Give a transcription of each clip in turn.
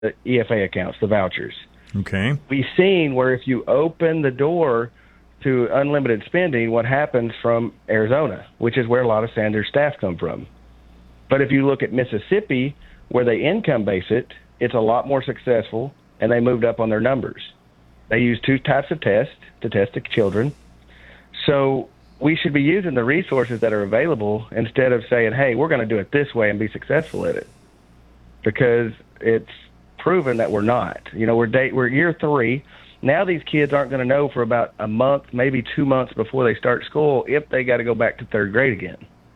EFA accounts, the vouchers. Okay. We've seen where if you open the door to unlimited spending, what happens from Arizona, which is where a lot of Sanders staff come from. But if you look at Mississippi, where they income base it, it's a lot more successful, and they moved up on their numbers. They use two types of tests to test the children. So we should be using the resources that are available instead of saying, hey, we're going to do it this way and be successful at it, because it's proven that we're not. We're year 3. Now these kids aren't going to know for about a month, maybe 2 months before they start school if they got to go back to 3rd grade again.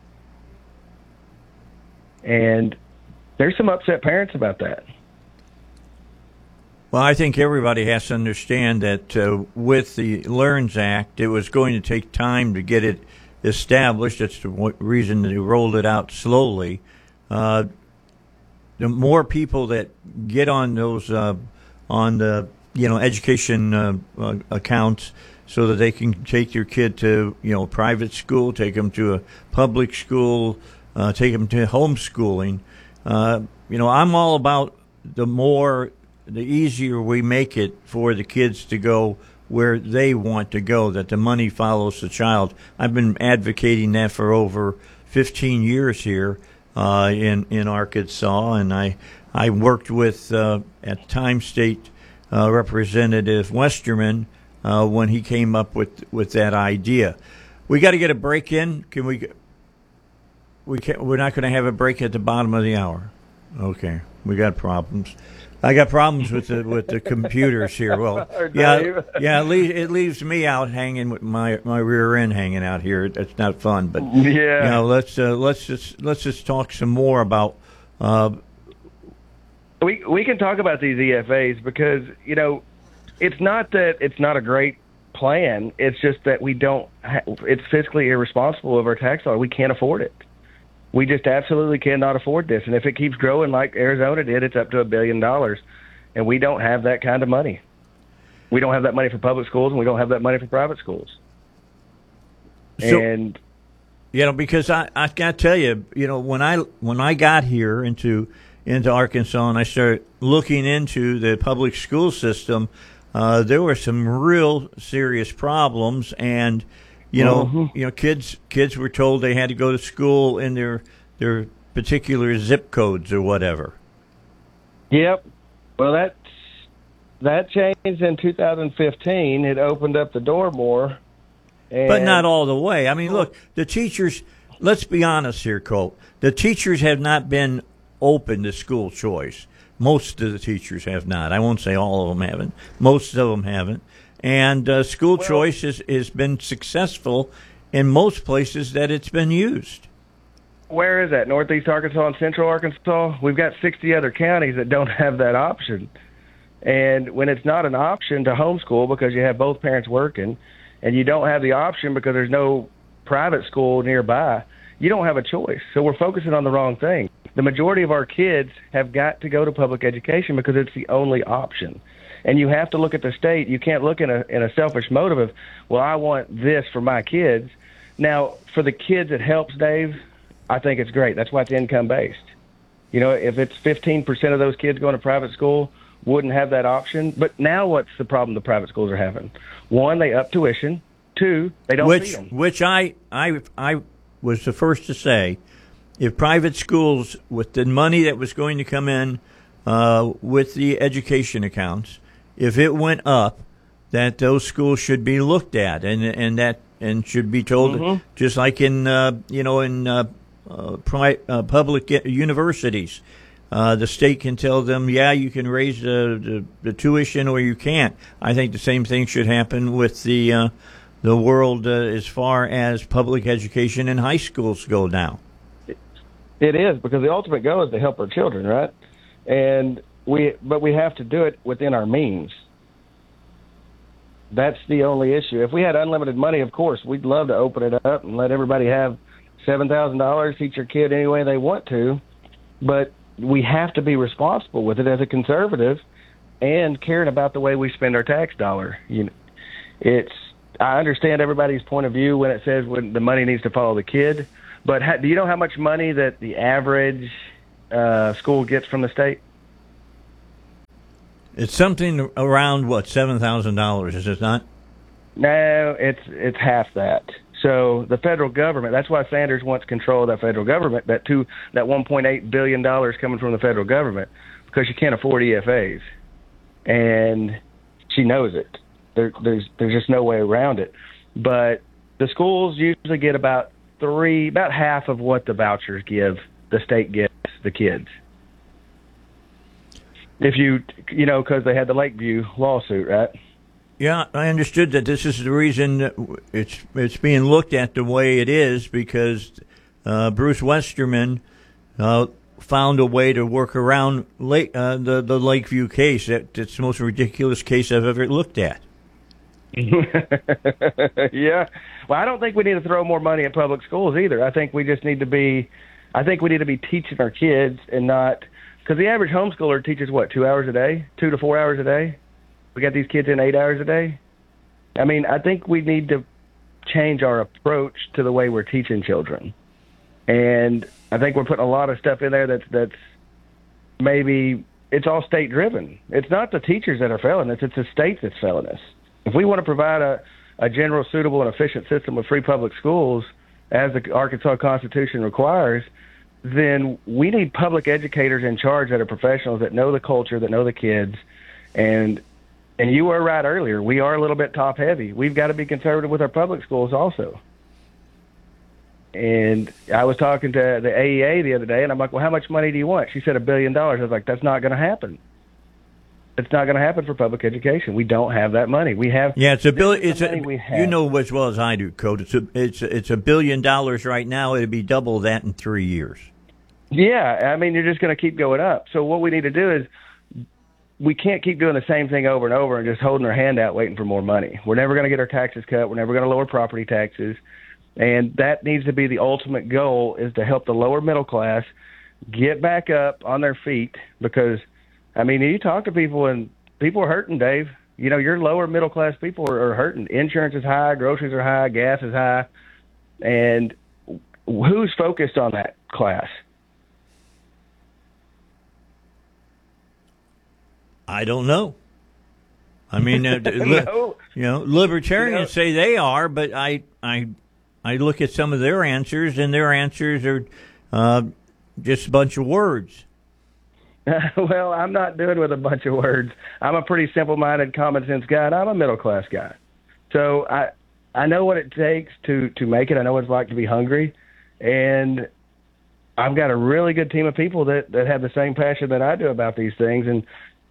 And there's some upset parents about that. Well, I think everybody has to understand that with the LEARNS Act, it was going to take time to get it established. That's the reason they rolled it out slowly. The more people that get on those on the education accounts, so that they can take your kid to private school, take them to a public school, take them to homeschooling. I'm all about the easier we make it for the kids to go where they want to go, that the money follows the child. I've been advocating that for over 15 years here in Arkansas, and I worked with at the time State Representative Westerman when he came up with that idea. We got to get a break in. Can we? We're not going to have a break at the bottom of the hour. Okay, we got problems. I got problems with the computers here. Well, yeah. It leaves me out hanging with my rear end hanging out here. That's not fun. But yeah, let's just talk some more about. We can talk about these EFAs because it's not that it's not a great plan. It's just that we don't. It's fiscally irresponsible of our tax dollar. We can't afford it. We just absolutely cannot afford this. And if it keeps growing like Arizona did, it's up to $1 billion. And we don't have that kind of money. We don't have that money for public schools, and we don't have that money for private schools. So, because I got to tell you, when I got here into Arkansas and I started looking into the public school system, there were some real serious problems, and kids were told they had to go to school in their particular zip codes or whatever. Yep. Well, that changed in 2015. It opened up the door more. But not all the way. I mean, look, the teachers, let's be honest here, Colt. The teachers have not been open to school choice. Most of the teachers have not. I won't say all of them haven't. Most of them haven't. And school choice has been successful in most places that it's been used. Where is that? Northeast Arkansas and Central Arkansas? We've got 60 other counties that don't have that option. And when it's not an option to homeschool because you have both parents working, and you don't have the option because there's no private school nearby, you don't have a choice. So we're focusing on the wrong thing. The majority of our kids have got to go to public education because it's the only option. And you have to look at the state. You can't look in a selfish motive of, well, I want this for my kids. Now, for the kids it helps, Dave, I think it's great. That's why it's income-based. If it's 15% of those kids going to private school, wouldn't have that option. But now what's the problem the private schools are having? 1, they up tuition. 2, they don't feed them. Which I was the first to say, if private schools, with the money that was going to come in with the education accounts, if it went up, that those schools should be looked at and should be told, just like in public universities, the state can tell them, you can raise the tuition or you can't. I think the same thing should happen with the world as far as public education in high schools go now. It is, because the ultimate goal is to help our children, right? But we have to do it within our means. That's the only issue. If we had unlimited money, of course, we'd love to open it up and let everybody have $7,000, teach their kid any way they want to. But we have to be responsible with it as a conservative and caring about the way we spend our tax dollar. I understand everybody's point of view when it says when the money needs to follow the kid. But do you know how much money that the average school gets from the state? It's something around what, $7,000, is it not? No, it's half that. So the federal government, that's why Sanders wants control of that federal government, that $1.8 billion coming from the federal government, because she can't afford EFAs. And she knows it. There's just no way around it. But the schools usually get about half of what the vouchers give, the state gives the kids. If because they had the Lakeview lawsuit, right? Yeah, I understood that this is the reason it's being looked at the way it is, because Bruce Westerman found a way to work around the Lakeview case. It's the most ridiculous case I've ever looked at. Yeah. Well, I don't think we need to throw more money at public schools either. I think we need to be teaching our kids and not, because the average homeschooler teaches 2 hours a day, 2 to 4 hours a day. We got these kids in 8 hours a day. I mean, I think we need to change our approach to the way we're teaching children. And I think we're putting a lot of stuff in there that's maybe it's all state driven. It's not the teachers that are failing us, it's the state that's failing us. If we want to provide a general, suitable, and efficient system of free public schools, as the Arkansas Constitution requires, then we need public educators in charge that are professionals, that know the culture, that know the kids. And you were right earlier, we are a little bit top heavy. We've got to be conservative with our public schools also. And I was talking to the AEA the other day, and I'm like, well, how much money do you want? She said $1 billion. I was like, that's not going to happen. It's not going to happen for public education. We don't have that money. We have it's $1 billion. You know as well as I do, Code. It's $1 billion right now. It'll be double that in 3 years. Yeah, I mean, you're just going to keep going up. So what we need to do is, we can't keep doing the same thing over and over and just holding our hand out waiting for more money. We're never going to get our taxes cut. We're never going to lower property taxes. And that needs to be the ultimate goal, is to help the lower middle class get back up on their feet. Because, I mean, you talk to people and people are hurting, Dave. Your lower middle class people are hurting. Insurance is high, groceries are high, gas is high. And who's focused on that class? I don't know. I mean, libertarians say they are, but I look at some of their answers, and their answers are just a bunch of words. Well, I'm not doing with a bunch of words. I'm a pretty simple-minded, common-sense guy, and I'm a middle-class guy. So I know what it takes to make it. I know what it's like to be hungry, and I've got a really good team of people that have the same passion that I do about these things, and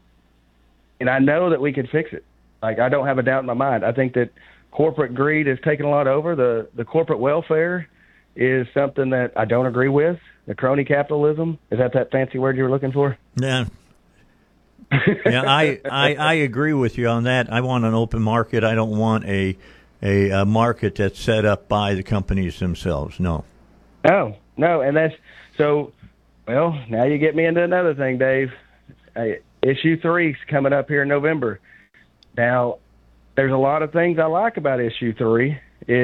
I know that we can fix it. Like, I don't have a doubt in my mind. I think that corporate greed has taken a lot over. The corporate welfare is something that I don't agree with. The crony capitalism, is that fancy word you were looking for? Yeah. Yeah, I agree with you on that. I want an open market. I don't want a market that's set up by the companies themselves. No. No, and that's so. Well, now you get me into another thing, Dave. Issue 3's coming up here in November. Now, there's a lot of things I like about Issue 3.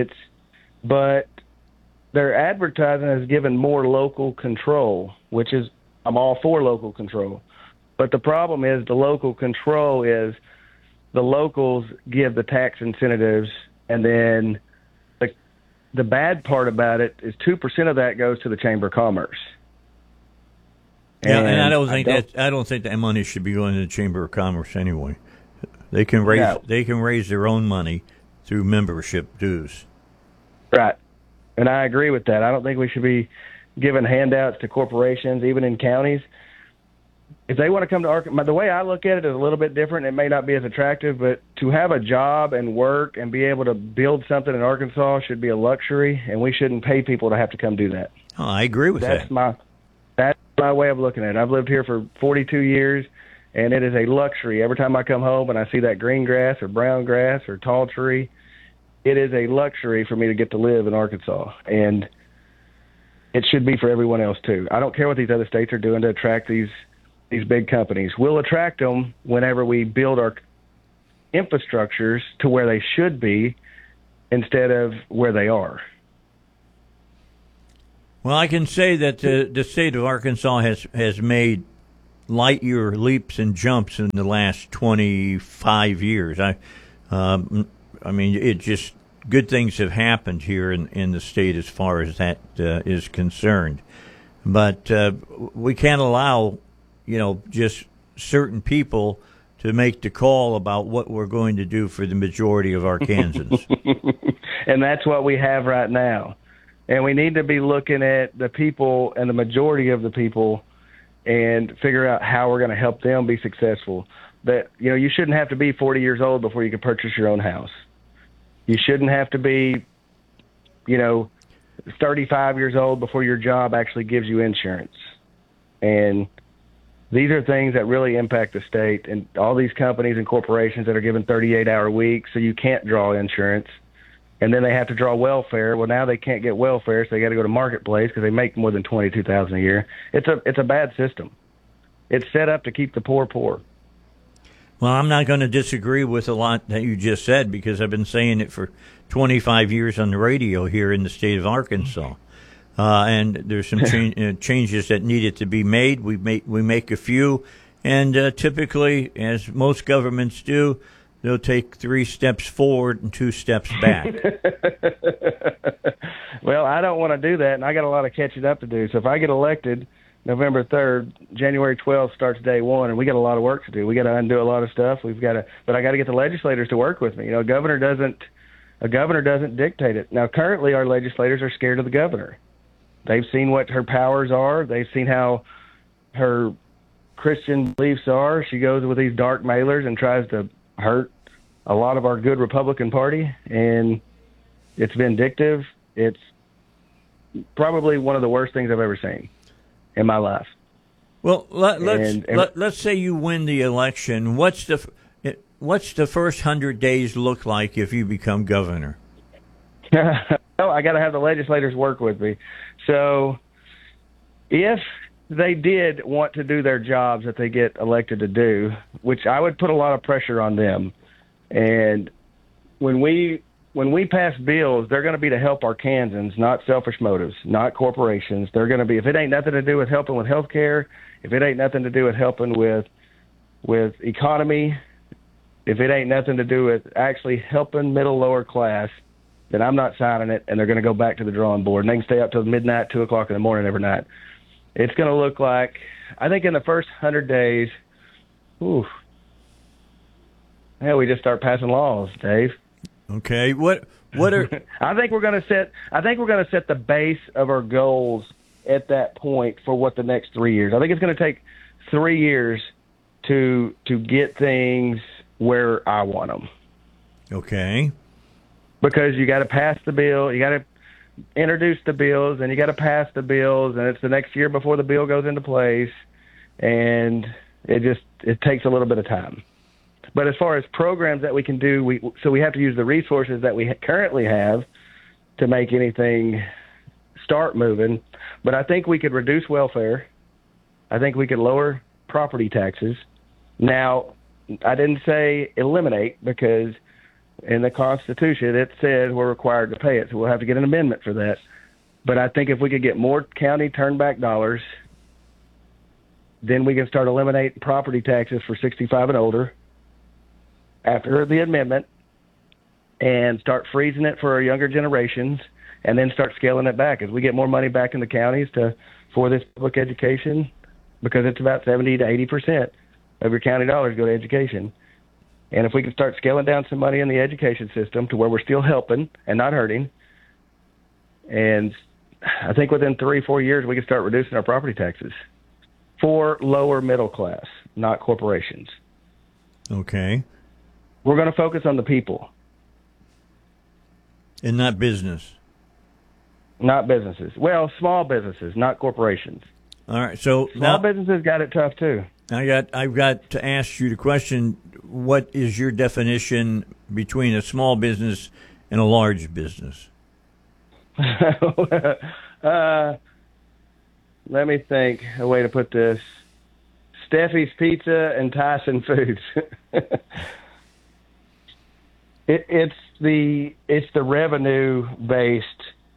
But their advertising has given more local control, which is, I'm all for local control. But the problem is the local control is the locals give the tax incentives, and then the bad part about it is 2% of that goes to the Chamber of Commerce. Yeah, and I don't think that money should be going to the Chamber of Commerce anyway. They can raise their own money through membership dues. Right, and I agree with that. I don't think we should be giving handouts to corporations, even in counties. If they want to come to Arkansas, the way I look at it is a little bit different. It may not be as attractive, but to have a job and work and be able to build something in Arkansas should be a luxury, and we shouldn't pay people to have to come do that. Oh, I agree with that. That's my way of looking at it. I've lived here for 42 years, and it is a luxury. Every time I come home and I see that green grass or brown grass or tall tree, it is a luxury for me to get to live in Arkansas. And it should be for everyone else, too. I don't care what these other states are doing to attract these big companies. We'll attract them whenever we build our infrastructures to where they should be instead of where they are. Well, I can say that the state of Arkansas has made light year leaps and jumps in the last 25 years. I mean, it just good things have happened here in the state as far as that is concerned. But we can't allow, just certain people to make the call about what we're going to do for the majority of Arkansans. And that's what we have right now. And we need to be looking at the people and the majority of the people and figure out how we're going to help them be successful. That, you shouldn't have to be 40 years old before you can purchase your own house. You shouldn't have to be, 35 years old before your job actually gives you insurance. And these are things that really impact the state, and all these companies and corporations that are given 38-hour weeks so you can't draw insurance. And then they have to draw welfare. Well, now they can't get welfare, so they got to go to Marketplace because they make more than $22,000 a year. It's a bad system. It's set up to keep the poor poor. Well, I'm not going to disagree with a lot that you just said because I've been saying it for 25 years on the radio here in the state of Arkansas. And there's some changes that needed to be made. We make a few, and typically, as most governments do, they'll take 3 steps forward and 2 steps back. Well, I don't want to do that, and I got a lot of catching up to do. So if I get elected November 3rd, January 12th starts day one, and we got a lot of work to do. We got to undo a lot of stuff. But I got to get the legislators to work with me. A governor doesn't dictate it. Now, currently, our legislators are scared of the governor. They've seen what her powers are. They've seen how her Christian beliefs are. She goes with these dark mailers and tries to hurt a lot of our good Republican Party, and it's vindictive. It's probably one of the worst things I've ever seen in my life. Well, let's say you win the election. What's the first 100 days look like if you become governor? I got to have the legislators work with me. So if they did want to do their jobs that they get elected to do, which I would put a lot of pressure on them. And when we pass bills, they're going to be to help Arkansans, not selfish motives, not corporations. They're going to be, if it ain't nothing to do with helping with health care, if it ain't nothing to do with helping with economy, if it ain't nothing to do with actually helping middle, lower class, then I'm not signing it, and they're going to go back to the drawing board. And they can stay up till midnight, 2 o'clock in the morning every night. It's going to look like, I think in the first 100 days, we just start passing laws, Dave. Okay. What are I think we're going to set the base of our goals at that point for what the next 3 years. I think it's going to take 3 years to get things where I want them. Okay. Because you got to pass the bill, you got to introduce the bills, and you got to pass the bills, and it's the next year before the bill goes into place, and it takes a little bit of time. But as far as programs that we can do, we have to use the resources that we currently have to make anything start moving. But I think we could reduce welfare. I think we could lower property taxes. Now, I didn't say eliminate, because in the Constitution it said we're required to pay it, so we'll have to get an amendment for that. But I think if we could get more county turnback dollars, then we can start eliminating property taxes for 65 and older after the amendment, and start freezing it for our younger generations, and then start scaling it back as we get more money back in the counties for this public education, because it's about 70 to 80% of your county dollars go to education. And if we can start scaling down some money in the education system to where we're still helping and not hurting, and I think within 3-4 years we can start reducing our property taxes for lower middle class, not corporations. Okay. We're going to focus on the people. And not business. Not businesses. Well, small businesses, not corporations. All right. So small businesses got it tough too. I've got to ask you the question, what is your definition between a small business and a large business? Let me think a way to put this. Steffi's Pizza and Tyson Foods. It's the revenue based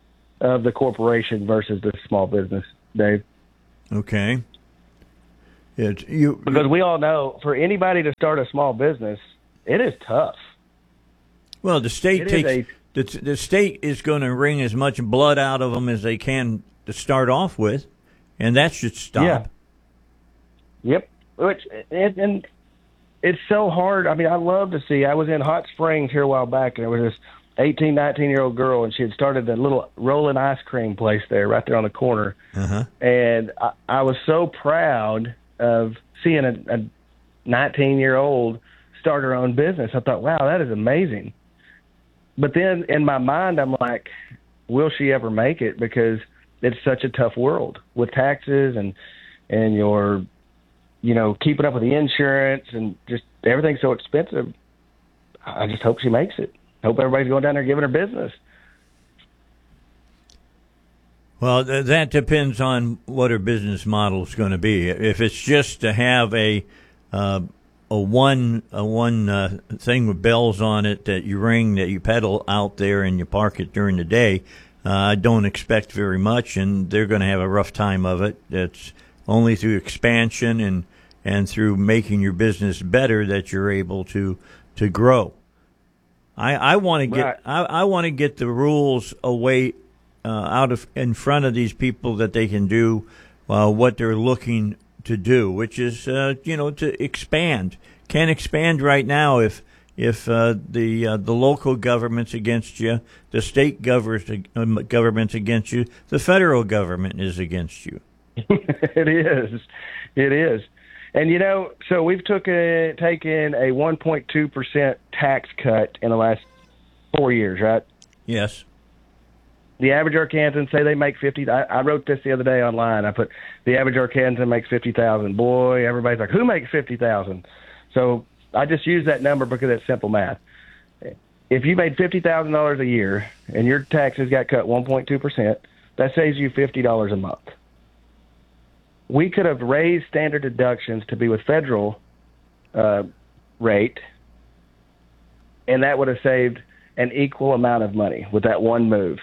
of the corporation versus the small business, Dave. Okay. Because we all know for anybody to start a small business, it is tough. Well, the state the state is going to wring as much blood out of them as they can to start off with, and that should stop. Yeah. Yep. And it's so hard. I mean, I love to see. I was in Hot Springs here a while back, and there was this 18, 19-year-old girl, and she had started a little rolling ice cream place there, right there on the corner. Uh-huh. And I was so proud of seeing a 19-year-old start her own business. I thought, wow, that is amazing. But then in my mind, I'm like, will she ever make it? Because it's such a tough world with taxes and your, keeping up with the insurance and just everything's so expensive. I just hope she makes it. Hope everybody's going down there giving her business. Well, that depends on what her business model is going to be. If it's just to have a one thing with bells on it that you ring, that you pedal out there and you park it during the day, I don't expect very much, and they're going to have a rough time of it. It's only through expansion and through making your business better that you're able to grow. I want to get I want to get the rules away in front of these people that they can do what they're looking to do, which is to expand. Can't expand right now if the local government's against you, the state government's against you, the federal government is against you. It is. And so we've taken a 1.2% tax cut in the last 4 years, right? Yes. The average Arkansan, say they make 50. I wrote this the other day online. I put the average Arkansan makes 50,000. Boy, everybody's like, who makes 50,000? So I just use that number because it's simple math. If you made $50,000 a year and your taxes got cut 1.2%, that saves you $50 a month. We could have raised standard deductions to be with federal rate, and that would have saved an equal amount of money with that one move.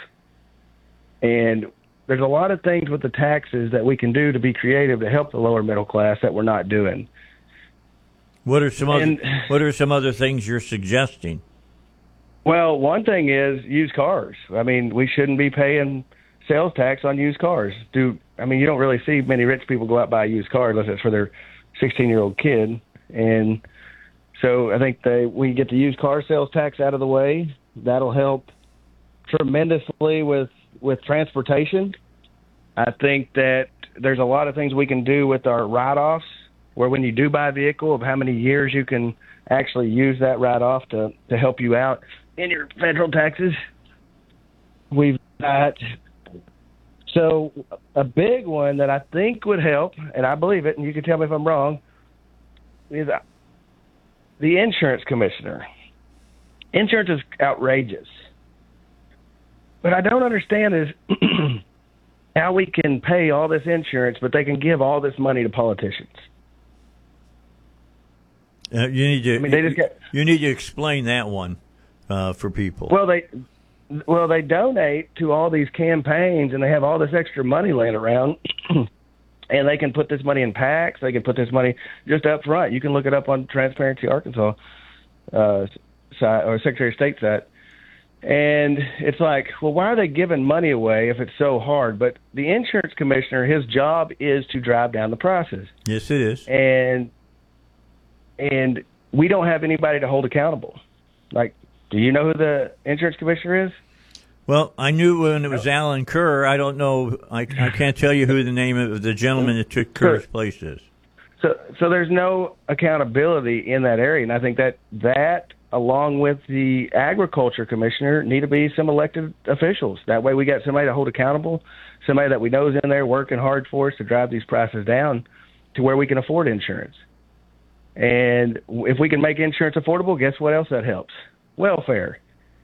And there's a lot of things with the taxes that we can do to be creative to help the lower middle class that we're not doing. What are some other things you're suggesting? Well, one thing is used cars. I mean, we shouldn't be paying sales tax on used cars. You don't really see many rich people go out and buy a used car unless it's for their 16-year-old kid. And so I think we get the used car sales tax out of the way. That'll help tremendously with transportation. I think that there's a lot of things we can do with our write-offs, where when you do buy a vehicle, of how many years you can actually use that write-off to help you out in your federal taxes. We've got so a big one that I think would help, and I believe it, and you can tell me if I'm wrong, is the insurance commissioner. Insurance is outrageous. But I don't understand is how we can pay all this insurance, but they can give all this money to politicians. You need to explain that one for people. Well, they donate to all these campaigns, and they have all this extra money laying around, and they can put this money in PACs. They can put this money just up front. You can look it up on Transparency Arkansas site or Secretary of State site. And it's like, well, why are they giving money away if it's so hard? But the insurance commissioner, his job is to drive down the prices. Yes, it is. And we don't have anybody to hold accountable. Like, do you know who the insurance commissioner is? Well, I knew when it was Alan Kerr. I don't know. I can't tell you who the name of the gentleman that took Kerr's place is. So there's no accountability in that area. And I think that along with the agriculture commissioner, need to be some elected officials. That way we got somebody to hold accountable, somebody that we know is in there working hard for us to drive these prices down to where we can afford insurance. And if we can make insurance affordable, guess what else that helps? Welfare.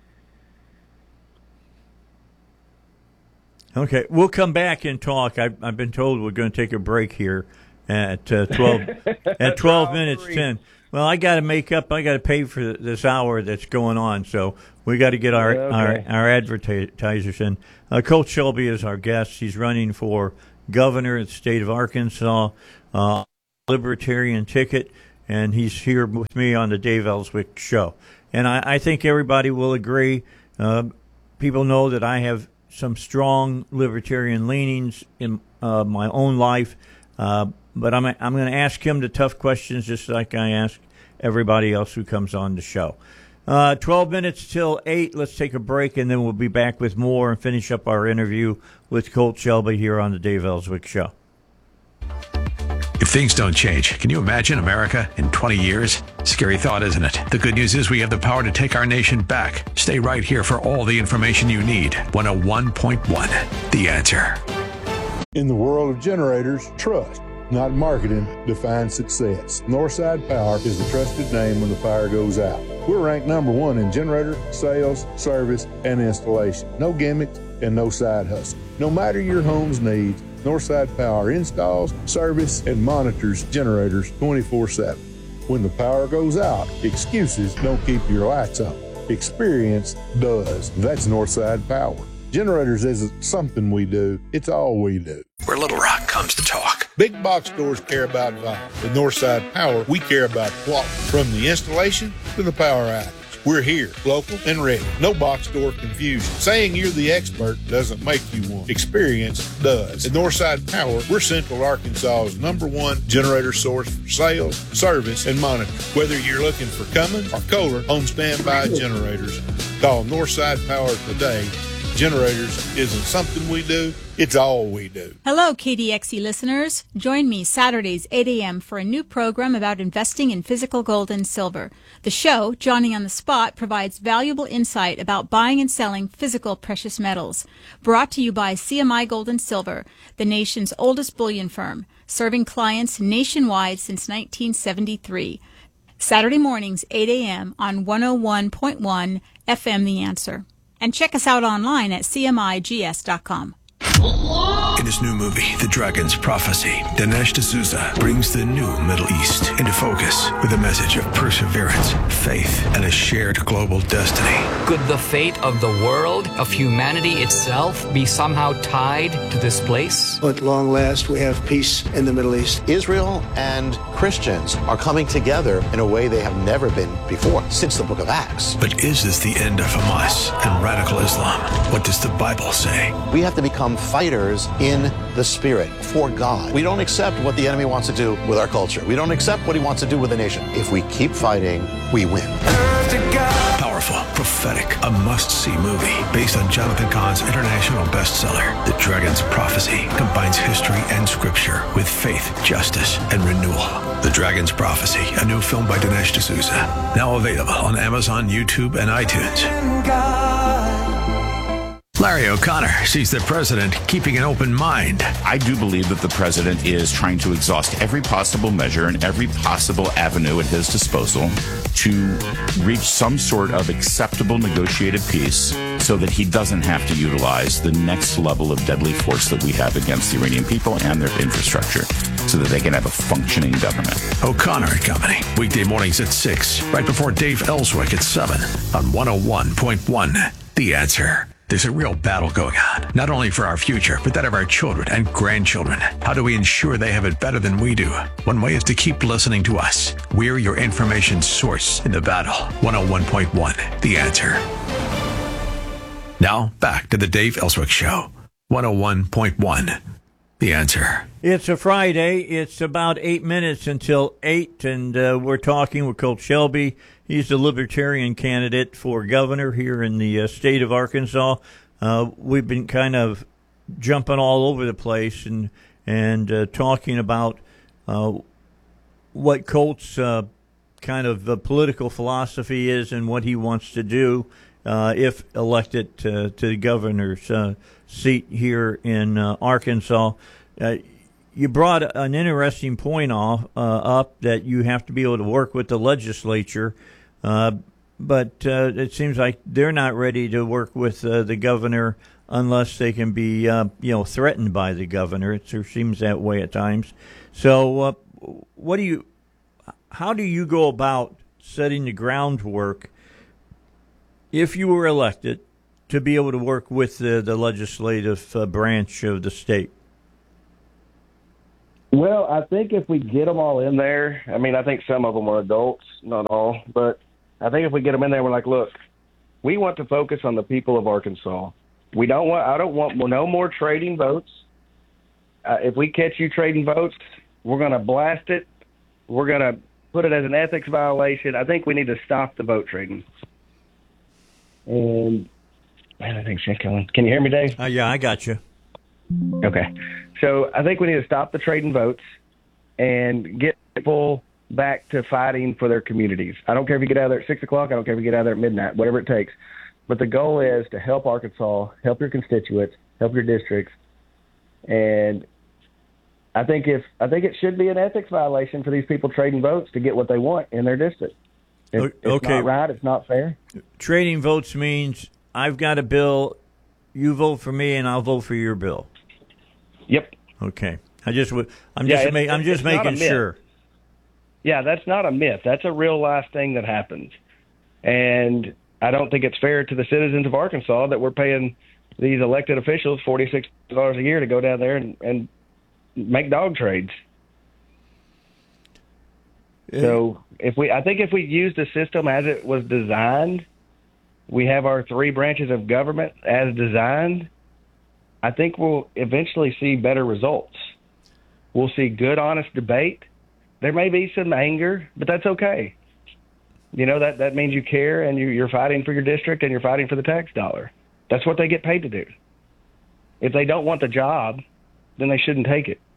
Okay, we'll come back and talk. I've been told we're going to take a break here at 12 at 12 minutes 10. Well, I got to make up. I got to pay for this hour that's going on, so we got to get our advertisers in. Coach Shelby is our guest. He's running for governor in the state of Arkansas. Libertarian ticket, and he's here with me on the Dave Ellswick Show. And I think everybody will agree. People know that I have some strong libertarian leanings in my own life, but I'm going to ask him the tough questions just like I ask everybody else who comes on the show. 12 minutes till 8. Let's take a break, and then we'll be back with more and finish up our interview with Colt Shelby here on the Dave Ellswick Show. If things don't change, can you imagine America in 20 years? Scary thought, isn't it? The good news is we have the power to take our nation back. Stay right here for all the information you need. 101.1, The Answer. In the world of generators, trust, not marketing, defines success. Northside Power is the trusted name when the fire goes out. We're ranked number 1 in generator, sales, service, and installation. No gimmicks and no side hustle. No matter your home's needs, Northside Power installs, service, and monitors generators 24/7. When the power goes out, excuses don't keep your lights on. Experience does. That's Northside Power. Generators isn't something we do, it's all we do. Where Little Rock comes to talk. Big box stores care about volume. With Northside Power, we care about quality. From the installation to the power outage. We're here, local and ready. No box store confusion. Saying you're the expert doesn't make you one. Experience does. At Northside Power, we're Central Arkansas's #1 generator source for sales, service, and monitoring. Whether you're looking for Cummins or Kohler home standby generators, call Northside Power today. Generators isn't something we do, it's all we do. Hello, KDXE listeners. Join me Saturdays, 8 a.m. for a new program about investing in physical gold and silver. The show, Johnny on the Spot, provides valuable insight about buying and selling physical precious metals. Brought to you by CMI Gold and Silver, the nation's oldest bullion firm, serving clients nationwide since 1973. Saturday mornings, 8 a.m. on 101.1 FM The Answer. And check us out online at cmigs.com. In his new movie, The Dragon's Prophecy, Dinesh D'Souza brings the new Middle East into focus with a message of perseverance, faith, and a shared global destiny. Could the fate of the world, of humanity itself, be somehow tied to this place? At long last, we have peace in the Middle East. Israel and Christians are coming together in a way they have never been before, since the book of Acts. But is this the end of Hamas and radical Islam? What does the Bible say? We have to become fighters in the spirit for God. We don't accept what the enemy wants to do with our culture. We don't accept what he wants to do with the nation. If we keep fighting, we win. Powerful, prophetic, a must-see movie based on Jonathan Cahn's international bestseller. The Dragon's Prophecy combines history and scripture with faith, justice, and renewal. The Dragon's Prophecy, a new film by Dinesh D'Souza. Now available on Amazon, YouTube, and iTunes. Larry O'Connor sees the president keeping an open mind. I do believe that the president is trying to exhaust every possible measure and every possible avenue at his disposal to reach some sort of acceptable negotiated peace so that he doesn't have to utilize the next level of deadly force that we have against the Iranian people and their infrastructure so that they can have a functioning government. O'Connor and Company, weekday mornings at 6, right before Dave Ellswick at 7 on 101.1 The Answer. There's a real battle going on, not only for our future, but that of our children and grandchildren. How do we ensure they have it better than we do? One way is to keep listening to us. We're your information source in the battle. 101.1 The Answer. Now, back to the Dave Ellswick Show. 101.1 The Answer. It's a Friday. It's about 8 minutes until 8, and we're talking with Colt Shelby. He's the Libertarian candidate for governor here in the state of Arkansas. We've been kind of jumping all over the place and talking about what Colt's kind of political philosophy is and what he wants to do if elected to the governor's seat here in Arkansas. You brought an interesting point up that you have to be able to work with the legislature. But it seems like they're not ready to work with the governor unless they can be, threatened by the governor. It sure seems that way at times. So, how do you go about setting the groundwork if you were elected to be able to work with the legislative branch of the state? Well, I think if we get them all in there, I mean, I think some of them are adults, not all, but I think if we get them in there, we're like, look, we want to focus on the people of Arkansas. I don't want no more trading votes. If we catch you trading votes, we're going to blast it. We're going to put it as an ethics violation. I think we need to stop the vote trading. And man, I think shit killing. Can you hear me, Dave? Yeah, I got you. Okay. So I think we need to stop the trading votes and get people back to fighting for their communities. I don't care if you get out of there at 6 o'clock. I don't care if you get out of there at midnight, whatever it takes. But the goal is to help Arkansas, help your constituents, help your districts. And I think it should be an ethics violation for these people trading votes to get what they want in their district. It's not right. It's not fair. Trading votes means I've got a bill, you vote for me, and I'll vote for your bill. Yep. Okay. I'm just making sure. Yeah, that's not a myth. That's a real life thing that happens. And I don't think it's fair to the citizens of Arkansas that we're paying these elected officials $46 a year to go down there and make dog trades. Yeah. So I think if we use the system as it was designed, we have our 3 branches of government as designed, I think we'll eventually see better results. We'll see good, honest debate. There may be some anger, but that's okay. You know, that means you care and you're fighting for your district and you're fighting for the tax dollar. That's what they get paid to do. If they don't want the job, then they shouldn't take it.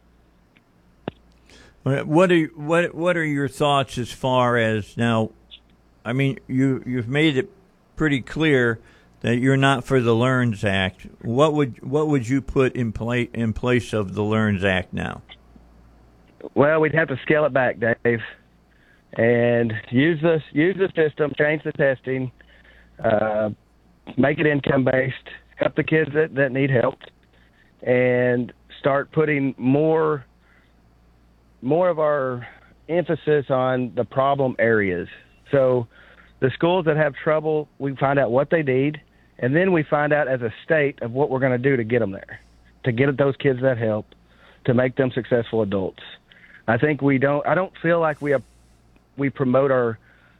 What are your thoughts as far as now? I mean, you've made it pretty clear that you're not for the LEARNS Act. What would you put in place of the LEARNS Act now? Well, we'd have to scale it back, Dave, and use the system, change the testing, make it income based, help the kids that need help, and start putting more of our emphasis on the problem areas. So the schools that have trouble, we find out what they need, and then we find out as a state of what we're going to do to get them there, to get those kids that help, to make them successful adults. I think I don't feel like we promote our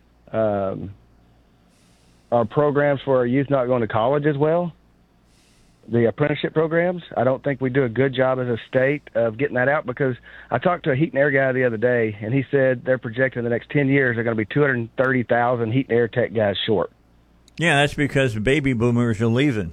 programs for our youth not going to college as well. The apprenticeship programs, I don't think we do a good job as a state of getting that out, because I talked to a heat and air guy the other day, and he said they're projecting the next 10 years they're going to be 230,000 heat and air tech guys short. Yeah, that's because the baby boomers are leaving.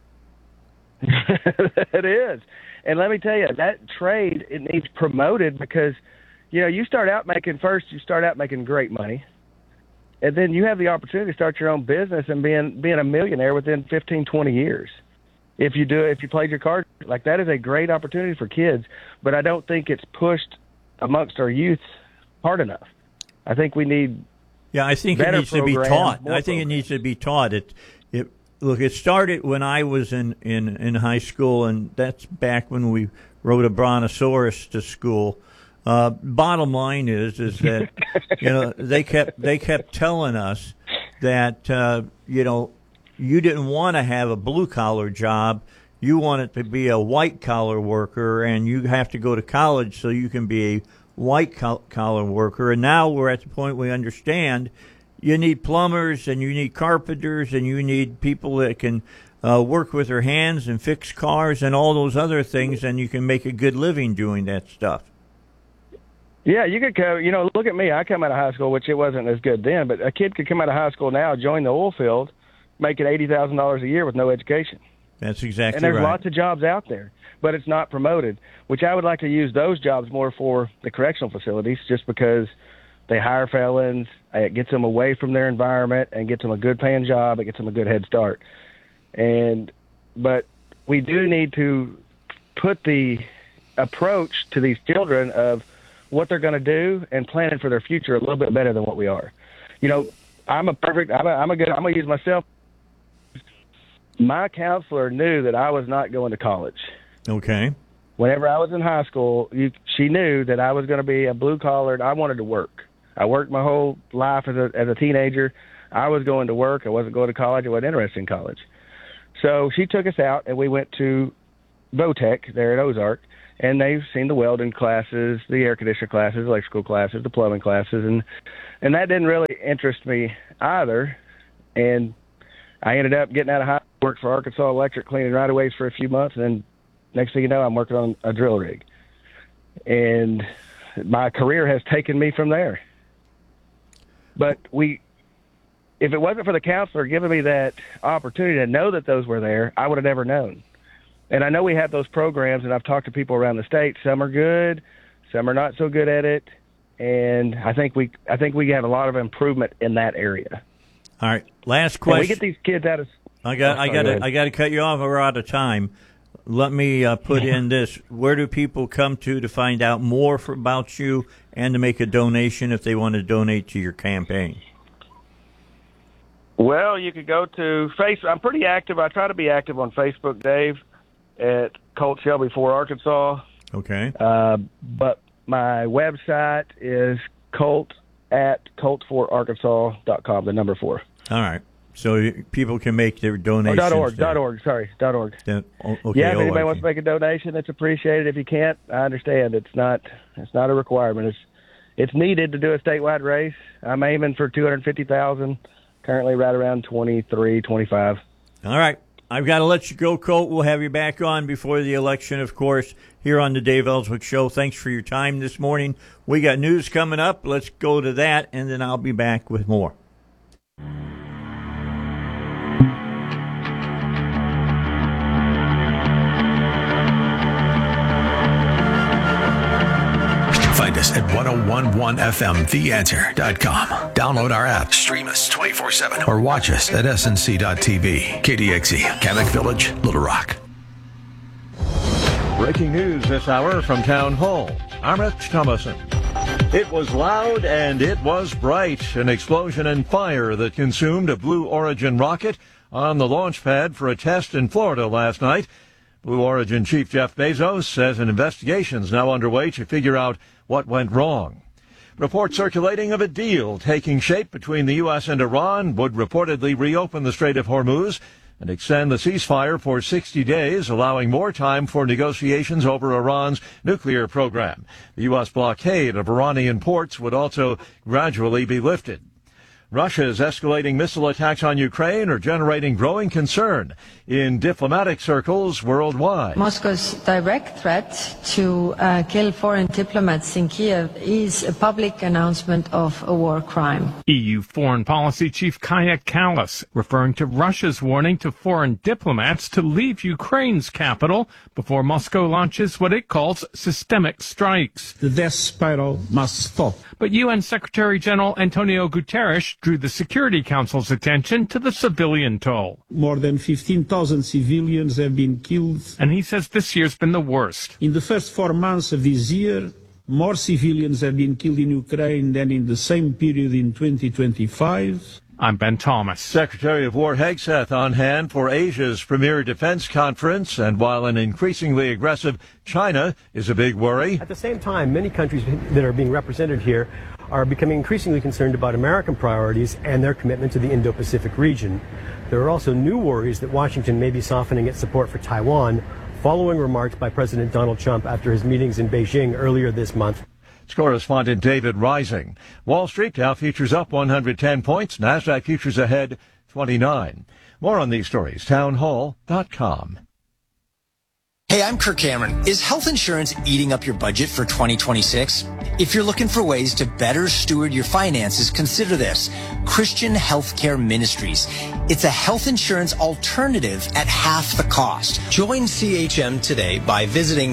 It is. And let me tell you, that trade, it needs promoted because, you know, you start out making great money. And then you have the opportunity to start your own business and being a millionaire within 15, 20 years. If you played your cards, like that is a great opportunity for kids, but I don't think it's pushed amongst our youth hard enough. I think we need I think it needs to be taught. I think it needs to be taught. Look, it started when I was in high school, and that's back when we rode a brontosaurus to school. Bottom line is that you know they kept telling us that you know, you didn't want to have a blue collar job. You wanted to be a white collar worker, and you have to go to college so you can be a white collar worker. And now we're at the point we understand you need plumbers and you need carpenters and you need people that can work with their hands and fix cars and all those other things, and you can make a good living doing that stuff. Yeah, you could go, you know, look at me. I come out of high school, which it wasn't as good then, but a kid could come out of high school now, join the oil field, making $80,000 a year with no education. That's exactly right. And there's lots of jobs out there, but it's not promoted, which I would like to use those jobs more for the correctional facilities, just because they hire felons, it gets them away from their environment and gets them a good paying job, it gets them a good head start. But we do need to put the approach to these children of what they're going to do and planning for their future a little bit better than what we are. You know, I'm going to use myself. My counselor knew that I was not going to college. Okay. Whenever I was in high school, she knew that I was going to be a blue-collar. I wanted to work. I worked my whole life as a teenager. I was going to work. I wasn't going to college. I wasn't interested in college. So she took us out, and we went to Votech there at Ozark, and they've seen the welding classes, the air conditioner classes, electrical classes, the plumbing classes, and that didn't really interest me either. And I ended up getting out of high school, worked for Arkansas Electric, cleaning right-of-ways for a few months, and then next thing you know, I'm working on a drill rig. And my career has taken me from there. But if it wasn't for the counselor giving me that opportunity to know that those were there, I would have never known. And I know we have those programs, and I've talked to people around the state. Some are good, some are not so good at it, and I think we have a lot of improvement in that area. All right, last question. And we get these kids out of. I got to cut you off. We're out of time. Let me put in this. Where do people come to find out more about you and to make a donation if they want to donate to your campaign? Well, you could go to Facebook. I'm pretty active. I try to be active on Facebook, Dave, at Colt Shelby 4 Arkansas. Okay. But my website is colt4arkansas.com, the number 4. All right. So people can make their donations. .org. Okay. Yeah, if anybody wants to make a donation, it's appreciated. If you can't, I understand. It's not a requirement. It's needed to do a statewide race. I'm aiming for 250,000. Currently right around 23, 25. All right. I've got to let you go, Colt. We'll have you back on before the election, of course, here on the Dave Ellswick Show. Thanks for your time this morning. We got news coming up. Let's go to that, and then I'll be back with more. Find us at 1011fmtheanswer.com. Download our app, stream us 24/7, or watch us at snc.tv. KDXE, Kamek Village, Little Rock. Breaking news this hour from Town Hall. I'm Rich Thomason. It was loud and it was bright. An explosion and fire that consumed a Blue Origin rocket on the launch pad for a test in Florida last night. Blue Origin Chief Jeff Bezos says an investigation is now underway to figure out what went wrong. Reports circulating of a deal taking shape between the U.S. and Iran would reportedly reopen the Strait of Hormuz and extend the ceasefire for 60 days, allowing more time for negotiations over Iran's nuclear program. The U.S. blockade of Iranian ports would also gradually be lifted. Russia's escalating missile attacks on Ukraine are generating growing concern in diplomatic circles worldwide. Moscow's direct threat to kill foreign diplomats in Kiev is a public announcement of a war crime. EU Foreign Policy Chief Kaja Kallas referring to Russia's warning to foreign diplomats to leave Ukraine's capital before Moscow launches what it calls systemic strikes. The death spiral must stop. But UN Secretary General Antonio Guterres drew the Security Council's attention to the civilian toll. More than 15,000 civilians have been killed. And he says this year's been the worst. In the first 4 months of this year, more civilians have been killed in Ukraine than in the same period in 2025. I'm Ben Thomas. Secretary of War Hegseth on hand for Asia's premier defense conference, and while an increasingly aggressive China is a big worry. At the same time, many countries that are being represented here are becoming increasingly concerned about American priorities and their commitment to the Indo-Pacific region. There are also new worries that Washington may be softening its support for Taiwan, following remarks by President Donald Trump after his meetings in Beijing earlier this month. It's correspondent David Rising. Wall Street Dow futures up 110 points. NASDAQ futures ahead 29. More on these stories, townhall.com. Hey, I'm Kirk Cameron. Is health insurance eating up your budget for 2026? If you're looking for ways to better steward your finances, consider this. Christian Healthcare Ministries. It's a health insurance alternative at half the cost. Join CHM today by visiting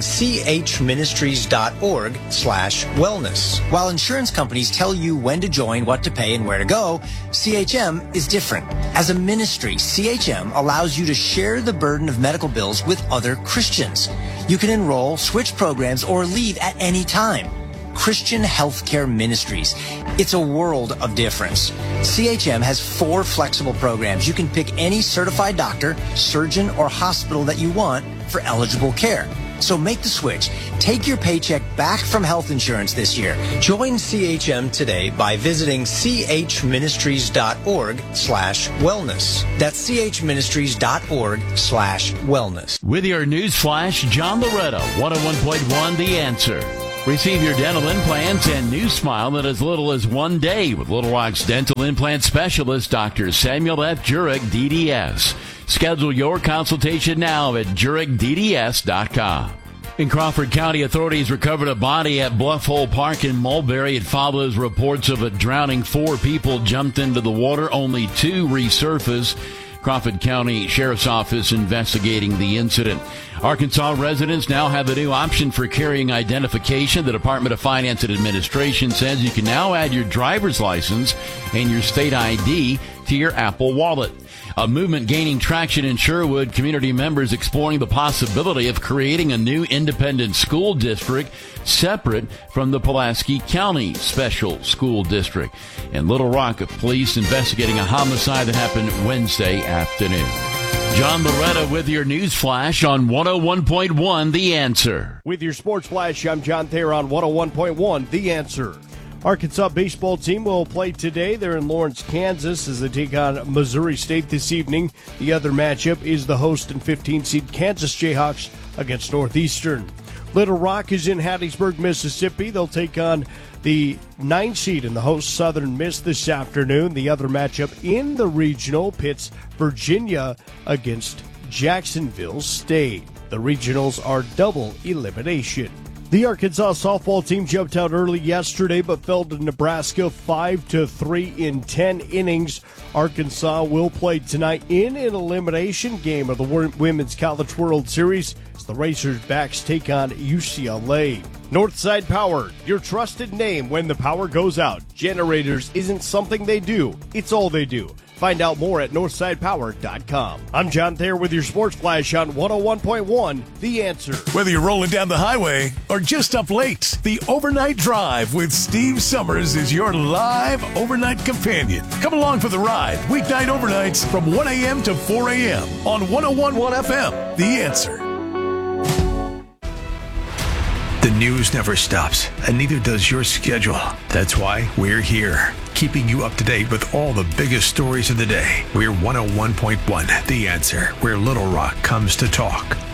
chministries.org/wellness. While insurance companies tell you when to join, what to pay, and where to go, CHM is different. As a ministry, CHM allows you to share the burden of medical bills with other Christians. You can enroll, switch programs, or leave at any time. Christian Healthcare Ministries. It's a world of difference. CHM has 4 flexible programs. You can pick any certified doctor, surgeon, or hospital that you want for eligible care. So make the switch. Take your paycheck back from health insurance this year. Join CHM today by visiting chministries.org/wellness. That's chministries.org/wellness. With your news flash, John Loretto, 101.1 The Answer. Receive your dental implants and new smile in as little as 1 day with Little Rock's dental implant specialist, Dr. Samuel F. Jurek, DDS. Schedule your consultation now at JurekDDS.com. In Crawford County, authorities recovered a body at Bluff Hole Park in Mulberry. It follows reports of a drowning. 4 people jumped into the water. Only 2 resurfaced. Crawford County Sheriff's Office investigating the incident. Arkansas residents now have a new option for carrying identification. The Department of Finance and Administration says you can now add your driver's license and your state ID to your Apple Wallet. A movement gaining traction in Sherwood. Community members exploring the possibility of creating a new independent school district separate from the Pulaski County Special School District. And Little Rock police investigating a homicide that happened Wednesday afternoon. John Loretto with your news flash on 101.1 The Answer. With your sports flash, I'm John Thayer on 101.1 The Answer. Arkansas baseball team will play today. They're in Lawrence, Kansas, as they take on Missouri State this evening. The other matchup is the host and 15-seed Kansas Jayhawks against Northeastern. Little Rock is in Hattiesburg, Mississippi. They'll take on the 9 seed in the host Southern Miss this afternoon. The other matchup in the regional pits Virginia against Jacksonville State. The regionals are double elimination. The Arkansas softball team jumped out early yesterday but fell to Nebraska 5-3 in 10 innings. Arkansas will play tonight in an elimination game of the Women's College World Series as the Razorbacks take on UCLA. Northside Power, your trusted name when the power goes out. Generators isn't something they do, it's all they do. Find out more at NorthsidePower.com. I'm John Thayer with your Sports Flash on 101.1 The Answer. Whether you're rolling down the highway or just up late, the Overnight Drive with Steve Summers is your live overnight companion. Come along for the ride, weeknight overnights from 1 a.m. to 4 a.m. on 101.1 FM, The Answer. The news never stops, and neither does your schedule. That's why we're here, keeping you up to date with all the biggest stories of the day. We're 101.1 The Answer, where Little Rock comes to talk.